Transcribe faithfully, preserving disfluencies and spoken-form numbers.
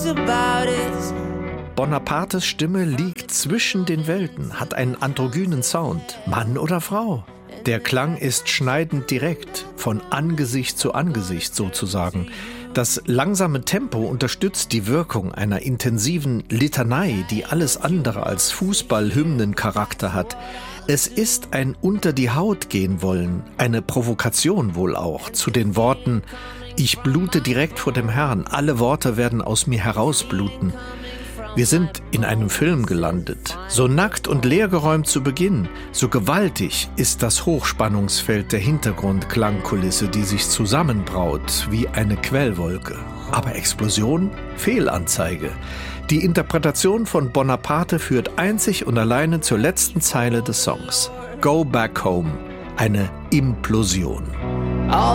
knows about it. Bonapartes Stimme liegt zwischen den Welten, hat einen androgynen Sound, Mann oder Frau. Der Klang ist schneidend direkt, von Angesicht zu Angesicht sozusagen. Das langsame Tempo unterstützt die Wirkung einer intensiven Litanei, die alles andere als Fußball-Hymnen-Charakter hat. Es ist ein unter die Haut gehen wollen, eine Provokation wohl auch, zu den Worten »Ich blute direkt vor dem Herrn, alle Worte werden aus mir herausbluten«. Wir sind in einem Film gelandet. So nackt und leergeräumt zu Beginn, so gewaltig ist das Hochspannungsfeld der Hintergrundklangkulisse, die sich zusammenbraut wie eine Quellwolke. Aber Explosion? Fehlanzeige. Die Interpretation von Bonaparte führt einzig und alleine zur letzten Zeile des Songs. Go back home. Eine Implosion.